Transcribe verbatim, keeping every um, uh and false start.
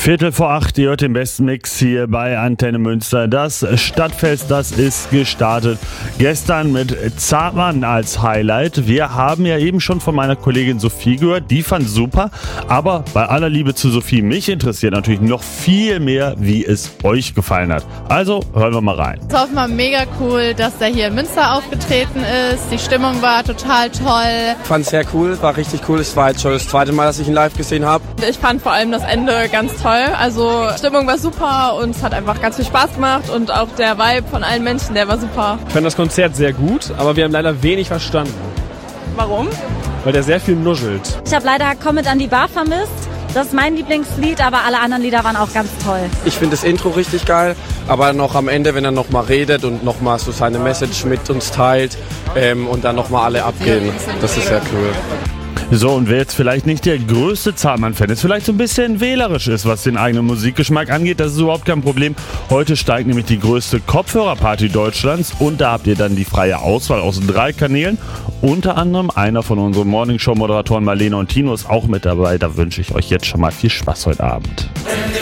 Viertel vor acht, ihr hört den besten Mix hier bei Antenne Münster. Das Stadtfest, das ist gestartet. Gestern mit Zartmann als Highlight. Wir haben ja eben schon von meiner Kollegin Sophie gehört, die fand super. Aber bei aller Liebe zu Sophie, mich interessiert natürlich noch viel mehr, wie es euch gefallen hat. Also hören wir mal rein. Es war mal mega cool, dass er hier in Münster aufgetreten ist. Die Stimmung war total toll. Ich fand es sehr cool, war richtig cool. Es war jetzt schon das zweite Mal, dass ich ihn live gesehen habe. Ich fand vor allem das Ende ganz toll. Also die Stimmung war super und es hat einfach ganz viel Spaß gemacht und auch der Vibe von allen Menschen, der war super. Ich fand das Konzert sehr gut, aber wir haben leider wenig verstanden. Warum? Weil der sehr viel nuschelt. Ich habe leider Komm mit an die Bar vermisst. Das ist mein Lieblingslied, aber alle anderen Lieder waren auch ganz toll. Ich finde das Intro richtig geil, aber noch am Ende, wenn er nochmal redet und nochmal so seine Message mit uns teilt ähm, und dann nochmal alle abgehen, das ist sehr cool. So, und wer jetzt vielleicht nicht der größte Zartmann-Fan ist, vielleicht so ein bisschen wählerisch ist, was den eigenen Musikgeschmack angeht, das ist überhaupt kein Problem. Heute steigt nämlich die größte Kopfhörerparty Deutschlands und da habt ihr dann die freie Auswahl aus drei Kanälen. Unter anderem einer von unseren Morningshow-Moderatoren Marlene und Tino ist auch mit dabei. Da wünsche ich euch jetzt schon mal viel Spaß heute Abend.